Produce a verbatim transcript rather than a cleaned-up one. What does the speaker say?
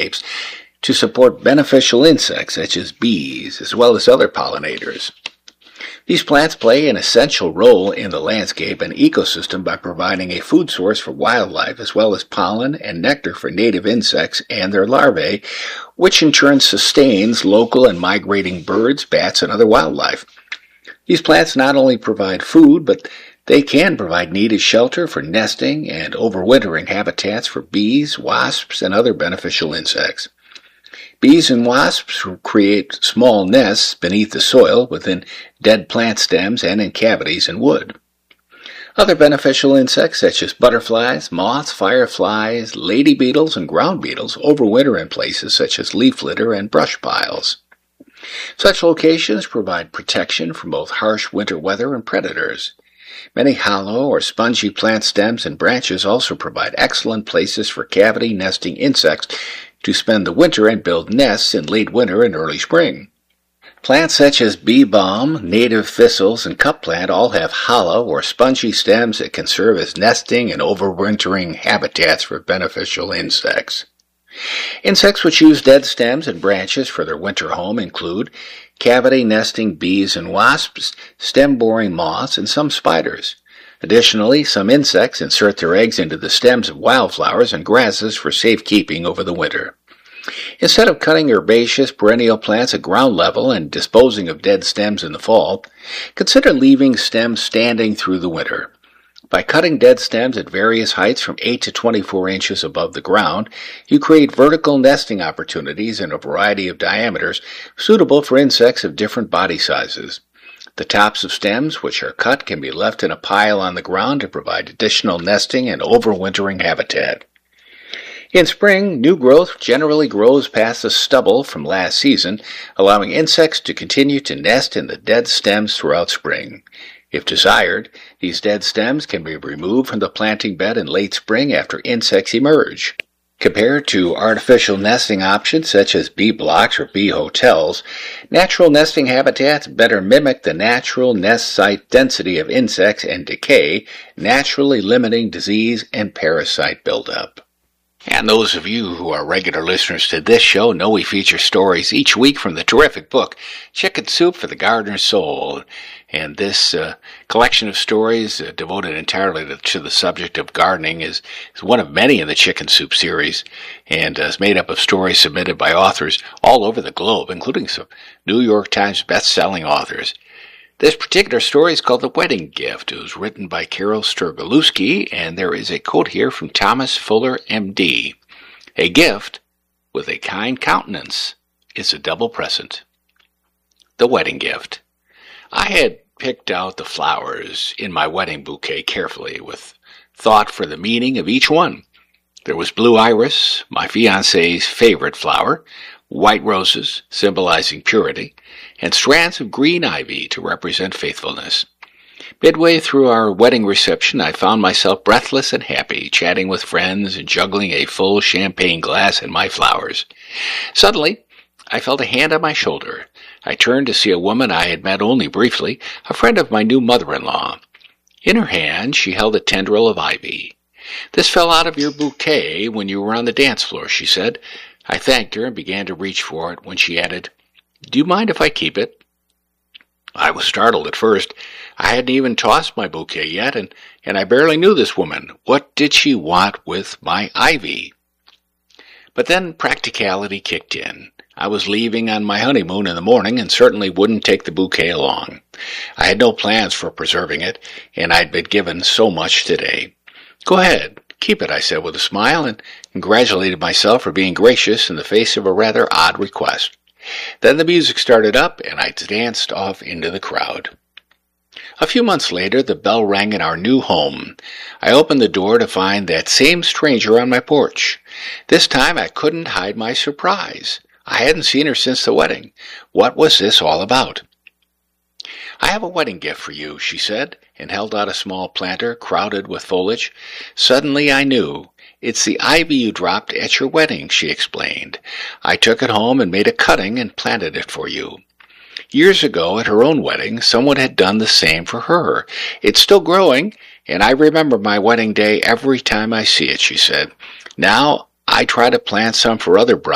landscapes to support beneficial insects such as bees, as well as other pollinators. These plants play an essential role in the landscape and ecosystem by providing a food source for wildlife as well as pollen and nectar for native insects and their larvae, which in turn sustains local and migrating birds, bats, and other wildlife. These plants not only provide food, but they can provide needed shelter for nesting and overwintering habitats for bees, wasps, and other beneficial insects. Bees and wasps create small nests beneath the soil within dead plant stems and in cavities in wood. Other beneficial insects such as butterflies, moths, fireflies, lady beetles, and ground beetles overwinter in places such as leaf litter and brush piles. Such locations provide protection from both harsh winter weather and predators. Many hollow or spongy plant stems and branches also provide excellent places for cavity nesting insects to spend the winter and build nests in late winter and early spring. Plants such as bee balm, native thistles, and cup plant all have hollow or spongy stems that can serve as nesting and overwintering habitats for beneficial insects. Insects which use dead stems and branches for their winter home include cavity nesting bees and wasps, stem-boring moths, and some spiders. Additionally, some insects insert their eggs into the stems of wildflowers and grasses for safekeeping over the winter. Instead of cutting herbaceous perennial plants at ground level and disposing of dead stems in the fall, consider leaving stems standing through the winter. By cutting dead stems at various heights from eight to twenty-four inches above the ground, you create vertical nesting opportunities in a variety of diameters suitable for insects of different body sizes. The tops of stems which are cut can be left in a pile on the ground to provide additional nesting and overwintering habitat. In spring, new growth generally grows past the stubble from last season, allowing insects to continue to nest in the dead stems throughout spring. If desired, these dead stems can be removed from the planting bed in late spring after insects emerge. Compared to artificial nesting options such as bee blocks or bee hotels, natural nesting habitats better mimic the natural nest site density of insects and decay, naturally limiting disease and parasite buildup. And those of you who are regular listeners to this show know we feature stories each week from the terrific book, Chicken Soup for the Gardener's Soul. And this uh, collection of stories uh, devoted entirely to, to the subject of gardening is, is one of many in the Chicken Soup series, and uh, is made up of stories submitted by authors all over the globe, including some New York Times best-selling authors. This particular story is called The Wedding Gift. It was written by Carol Sturgalewski, and there is a quote here from Thomas Fuller, M D. A gift with a kind countenance is a double present. The Wedding Gift. I had picked out the flowers in my wedding bouquet carefully, with thought for the meaning of each one. There was blue iris, my fiancé's favorite flower, white roses, symbolizing purity, and strands of green ivy to represent faithfulness. Midway through our wedding reception, I found myself breathless and happy, chatting with friends and juggling a full champagne glass and my flowers. Suddenly, I felt a hand on my shoulder. I turned to see a woman I had met only briefly, a friend of my new mother-in-law. In her hand, she held a tendril of ivy. "This fell out of your bouquet when you were on the dance floor," she said. I thanked her and began to reach for it when she added, "Do you mind if I keep it?" I was startled at first. I hadn't even tossed my bouquet yet, and, and I barely knew this woman. What did she want with my ivy? But then practicality kicked in. I was leaving on my honeymoon in the morning and certainly wouldn't take the bouquet along. I had no plans for preserving it, and I'd been given so much today. "Go ahead, keep it," I said with a smile, and congratulated myself for being gracious in the face of a rather odd request. Then the music started up, and I danced off into the crowd. A few months later, the bell rang in our new home. I opened the door to find that same stranger on my porch. This time I couldn't hide my surprise. I hadn't seen her since the wedding. What was this all about? "I have a wedding gift for you," she said, and held out a small planter crowded with foliage. Suddenly I knew. "It's the ivy you dropped at your wedding," she explained. "I took it home and made a cutting and planted it for you." Years ago, at her own wedding, someone had done the same for her. "It's still growing, and I remember my wedding day every time I see it," she said. "Now I try to plant some for other brides